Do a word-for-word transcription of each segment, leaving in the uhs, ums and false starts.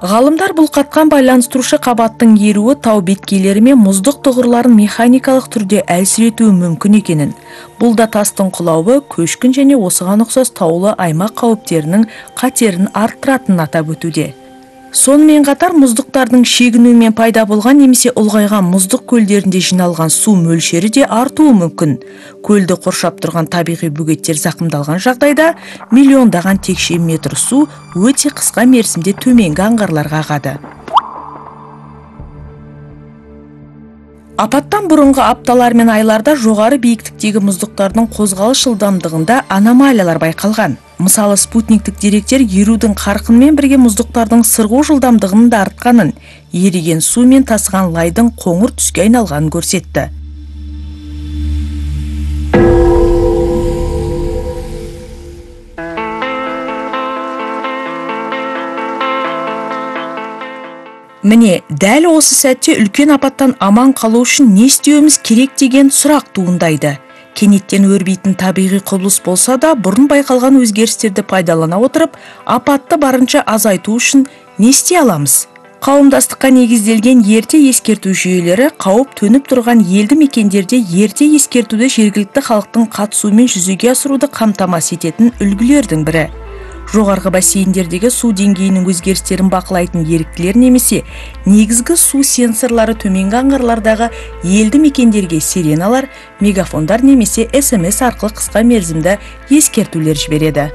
Ғалымдар бұл қатқан байланыстырушы қабаттың еруі тау беткейлері мен мұздық тұғырларын механикалық түрде әлсіретуі мүмкін екенін, бұл да тастың құлауы, көшкін және осыған ұқсас таулы аймақ қауіптерінің қатерін арттыратынын атап өтуде. Сонымен қатар мұздықтардың шегінуімен пайда болған немесе ұлғайған мұздық көлдерінде жиналған су мөлшері де артуы мүмкін. Көлді қоршап тұрған табиғи бөгеттер зақымдалған жағдайда миллиондаған текше метр су өте қысқа мерзімде төменгі аңғарларға ағады. Апаттан бұрынғы апталар мен айларда жоғары биіктіктегі мұздықтардың қозғалыс жылдамдығында аномалиялар байқалған. Мысалы, спутниктік деректер ерудің қарқынымен бірге мұздықтардың сырғу жылдамдығының да артқанын, еріген су мен тасыған лайдың қоңыр түске айналғанын көрсетті. Міне, дәл осы сәтте үлкен апаттан аман қалу үшін не істеуіміз керек деген сұрақ туындайды. Кенеттен өрбейтін табиғи құбылыс болса да, бұрын байқалған өзгерістерді пайдалана отырып, апатты барынша азайту үшін не істей аламыз? Қауымдастыққа негізделген ерте ескерту жүйелері қауіп төніп тұрған елді мекендерде ерте ескертуді жергілікті халықтың қатысуымен жүзеге асыруды қамтамасыз ететін үлгілердің бірі. Жоғарғы бассейндердегі су деңгейінің өзгерістерін бақылайтын еріктілер немесе негізгі су сенсорлары төменгі аңғарлардағы елді мекендерге сиреналар, мегафондар немесе эс эм эс арқылы қысқа мерзімді ескертулер жібереді.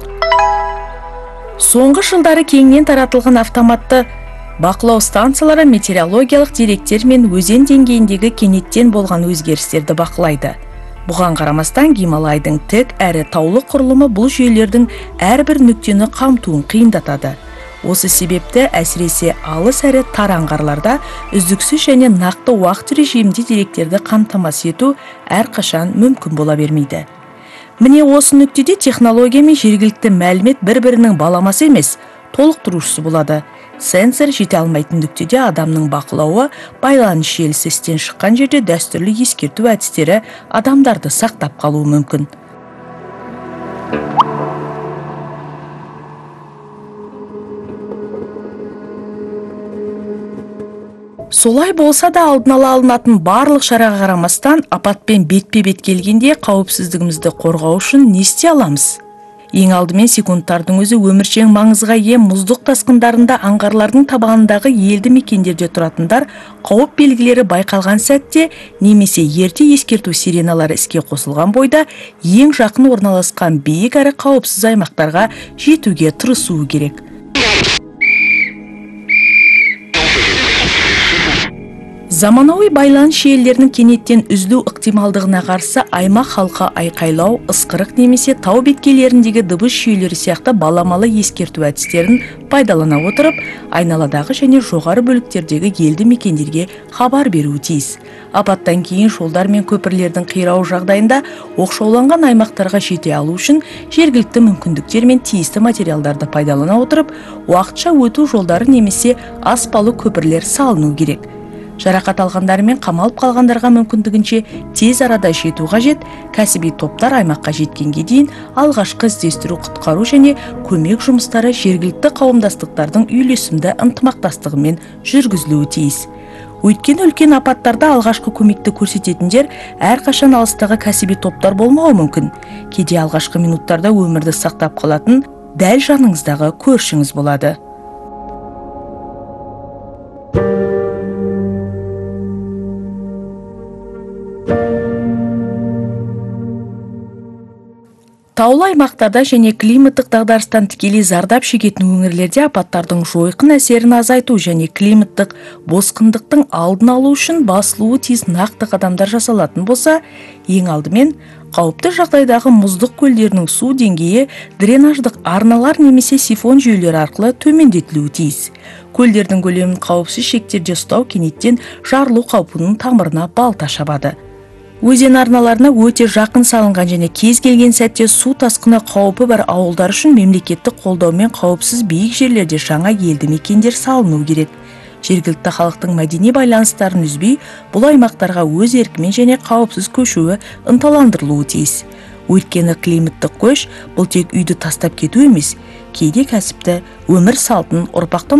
Соңғы жылдары кеңінен таратылған автоматты бақылау станциялары метеорологиялық деректер мен өзен деңгейіндегі кенеттен болған өзгерістерді бақылайды. Бұған қарамастан Гималайдың тік әрі таулы құрылымы бұл жүйелердің әрбір нүктені қамтуын қиындатады. Осы себепті әсіресе алыс әрі тар аңғарларда үздіксіз және нақты уақыт режимінде деректерді қамтамасыз ету әрқашан мүмкін бола бермейді. Міне осы нүктеде технология мен жергілікті мәлімет бір-бірінің баламасы емес, толықтырушысы болады. Сенсор жете алмайтын нүктеде адамның бақылауы, байланыс желісі істен шыққан жерде дәстүрлі ескерту әдістері адамдарды сақтап қалуы мүмкін. Солай болса да алдын ала алынатын барлық шараға қарамастан апатпен бетпе-бет келгенде қауіпсіздігімізді қорғау үшін не істей аламыз? Ең алдымен секундтардың өзі өміршең маңызға ие мұздық тасқындарында аңғарлардың табанындағы елді мекендерде тұратындар қауіп белгілері байқалған сәтте немесе ерте ескерту сиреналары іске қосылған бойда ең жақын орналасқан биік әрі қауіпсіз аймақтарға жетуге тырысуы керек. Заманауи байланыс жүйелерінің кенеттен үзілу ықтималдығына қарсы аймақ халқы айқайлау, ысқырық немесе тау беткейлеріндегі дыбыс жүйелері сияқты баламалы ескерту әдістерін пайдалана отырып, айналадағы және жоғары бөліктердегі елді мекендерге хабар беруі тиіс. Апаттан кейін жолдар мен көпірлердің қирауы жағдайында оқшауланған аймақтарға жете алу үшін жергілікті мүмкіндіктер мен тиісті материалдарды пайдалана отырып, уақытша өту жолдары немесе аспалы көпірлер салыну керек. Жарақат алғандар мен қамалып қалғандарға мүмкіндігінше тез арада жету қажет. Кәсіби топтар аймаққа жеткенге дейін алғашқы іздестіру, құтқару және көмек жұмыстары жергілікті қауымдастықтардың үйлесімді ынтымақтастығымен жүргізілуі тиіс. Өйткені үлкен апаттарда алғашқы көмекті көрсететіндер әрқашан алыстағы кәсіби топтар болмауы мүмкін. Кейде алғашқы минуттарда өмірді сақтап қалатын дәл жаныңыздағы көршіңіз болады. Таулы аймақтарда және климаттық дағдарыстан тікелей зардап шегетін өңірлерде апаттардың жойқын әсерін азайту және климаттық босқындықтың алдын алу үшін басылуы тиіс нақты қадамдар жасалатын болса, ең алдымен қауіпті жағдайдағы мұздық көлдерінің су деңгейі дренаждық арналар немесе сифон жүйелері арқылы төмендетілуі тиіс. Көлдердің көлемін қауіпсіз шектерде ұстау кенеттен жарылу қаупінің тамырына балта шабады. Өзен арналарына өте жақын салынған және кез келген сәтте су тасқыны қаупі бар ауылдар үшін мемлекеттік қолдаумен қауіпсіз биік жерлерде жаңа елді мекендер салыну керек. Жергілікті халықтың мәдени байланыстарын үзбей, бұл аймақтарға өз еркімен және қауіпсіз көшуі ынталандырылуы тиіс. Өйткені климаттық көш бұл тек үйді тастап кету емес, кейде кәсіпті, өмір салтын ұрпақтан